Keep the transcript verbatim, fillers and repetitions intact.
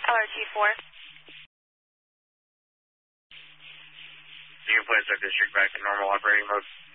L R T four. You can place our district back in normal operating mode.